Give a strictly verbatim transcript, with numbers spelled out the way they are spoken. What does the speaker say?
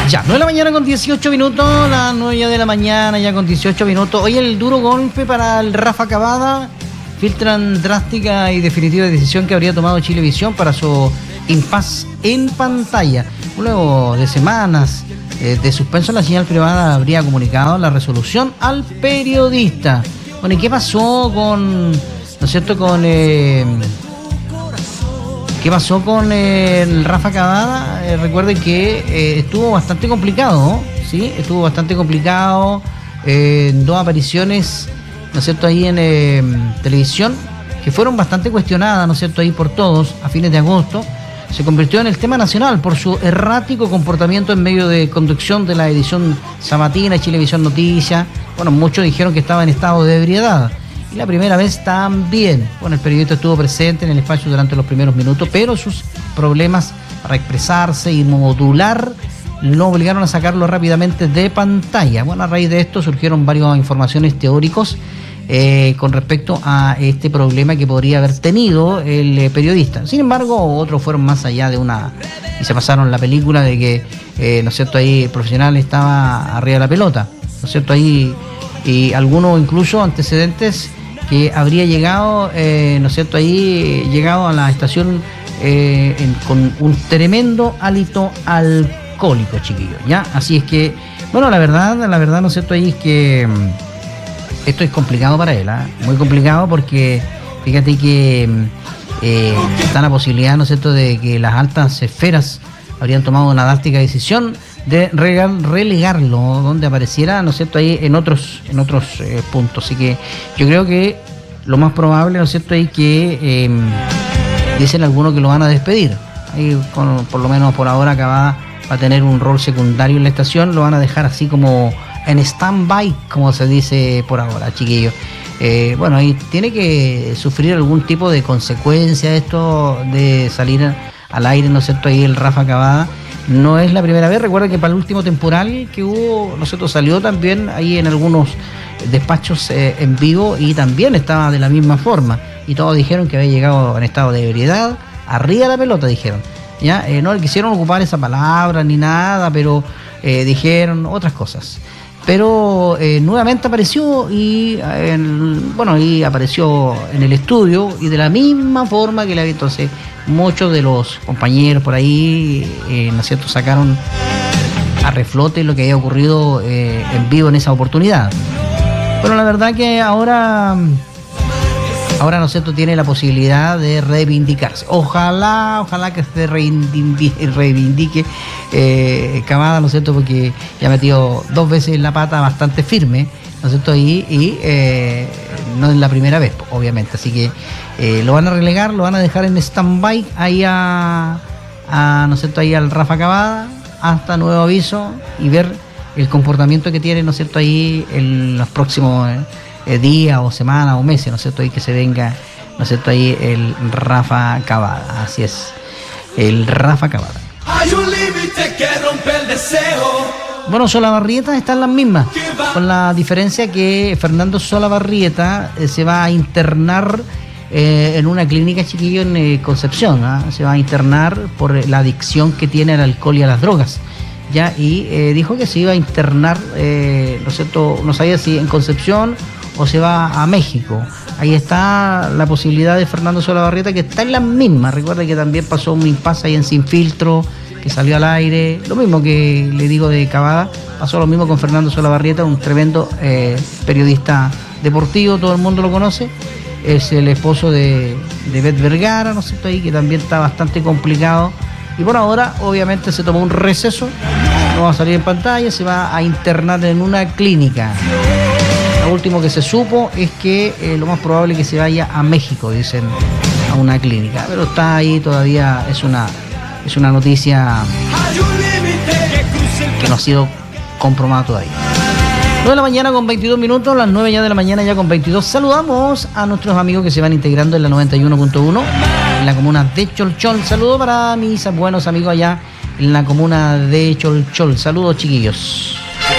Ya, nueve de la mañana con dieciocho minutos, las nueve de la mañana ya con dieciocho minutos. Hoy el duro golpe para el Rafa Cavada. Filtran drástica y definitiva decisión que habría tomado Chilevisión para su impas en pantalla. Luego de semanas eh, de suspenso, la señal privada habría comunicado la resolución al periodista. Bueno, ¿y qué pasó con, ¿no es cierto?, con... Eh, ¿Qué pasó con eh, el Rafa Cavada? Eh, recuerden que eh, estuvo bastante complicado, ¿no? ¿Sí? Estuvo bastante complicado. Eh, dos apariciones, ¿no es cierto?, ahí en eh, televisión, que fueron bastante cuestionadas, ¿no es cierto?, ahí por todos, a fines de agosto. Se convirtió en el tema nacional por su errático comportamiento en medio de conducción de la edición sabatina de Chilevisión Noticias. Bueno, muchos dijeron que estaba en estado de ebriedad. Y la primera vez también. Bueno, el periodista estuvo presente en el espacio durante los primeros minutos, pero sus problemas para expresarse y modular lo obligaron a sacarlo rápidamente de pantalla. Bueno, a raíz de esto surgieron varias informaciones teóricos eh, con respecto a este problema que podría haber tenido el eh, periodista. Sin embargo, otros fueron más allá de una... y se pasaron la película de que, eh, ¿no es cierto?, ahí el profesional estaba arriba de la pelota, ¿no es cierto?, ahí... y algunos incluso antecedentes que habría llegado, eh, ¿no es cierto?, ahí llegado a la estación eh, en, con un tremendo hálito alcohólico, chiquillos, ¿ya? Así es que, bueno, la verdad, la verdad, ¿no es cierto?, ahí es que esto es complicado para él, ¿eh? Muy complicado porque, fíjate que eh, está la posibilidad, ¿no es cierto?, de que las altas esferas habrían tomado una drástica decisión de relegarlo donde apareciera, ¿no es cierto?, ahí en otros en otros eh, puntos. Así que yo creo que lo más probable, ¿no es cierto?, ahí que eh, dicen algunos que lo van a despedir. Ahí, con, por lo menos por ahora, Cavada va a tener un rol secundario en la estación, lo van a dejar así como en stand-by, como se dice por ahora, chiquillos. Eh, bueno, ahí tiene que sufrir algún tipo de consecuencia esto de salir al aire, ¿no es cierto?, ahí el Rafa Cavada. No es la primera vez. Recuerda que para el último temporal que hubo, nosotros salió también ahí en algunos despachos eh, en vivo y también estaba de la misma forma. Y todos dijeron que había llegado en estado de ebriedad, arriba de la pelota, dijeron. Ya eh, no quisieron ocupar esa palabra ni nada, pero eh, dijeron otras cosas. Pero eh, nuevamente apareció y eh, bueno, y apareció en el estudio y de la misma forma que la vi. Entonces muchos de los compañeros por ahí, eh, ¿no es cierto?, sacaron a reflote lo que había ocurrido eh, en vivo en esa oportunidad. Bueno, la verdad que ahora, ahora, ¿no es cierto?, tiene la posibilidad de reivindicarse. Ojalá, ojalá que se reivindique, reivindique eh, Cavada, ¿no es cierto?, porque ya ha metido dos veces la pata bastante firme, ¿no es cierto?, y, y eh, no es la primera vez, obviamente. Así que eh, lo van a relegar, lo van a dejar en stand-by ahí a, a, ¿no es cierto?, ahí al Rafa Cavada hasta nuevo aviso y ver el comportamiento que tiene, ¿no es cierto?, ahí en los próximos eh, días o semanas o meses, ¿no es cierto?, ahí que se venga, ¿no es cierto?, ahí el Rafa Cavada. Así es, el Rafa Cavada. Hay un límite que rompe el deseo. Bueno, Solabarrieta está en las mismas, con la diferencia que Fernando Solabarrieta eh, se va a internar eh, en una clínica, chiquillo, en eh, Concepción, ¿eh? Se va a internar por la adicción que tiene al alcohol y a las drogas, ya, y eh, dijo que se iba a internar, eh, ¿no es cierto?, no sabía si en Concepción o se va a México. Ahí está la posibilidad de Fernando Solabarrieta, que está en las mismas. Recuerda que también pasó un impasse ahí en Sin Filtro, que salió al aire, lo mismo que le digo de Cavada, pasó lo mismo con Fernando Solabarrieta, un tremendo eh, periodista deportivo, todo el mundo lo conoce, es el esposo de, de Beth Vergara, ¿no es cierto?, ahí que también está bastante complicado, y por ahora obviamente se tomó un receso, no va a salir en pantalla, se va a internar en una clínica. Lo último que se supo es que eh, lo más probable es que se vaya a México, dicen, a una clínica, pero está ahí todavía, es una Es una noticia que no ha sido comprobada todavía. nueve de la mañana con veintidós minutos, las nueve ya de la mañana ya con veintidós. Saludamos a nuestros amigos que se van integrando en la noventa y uno punto uno en la comuna de Cholchol. Saludos para mis buenos amigos allá en la comuna de Cholchol. Saludos, chiquillos.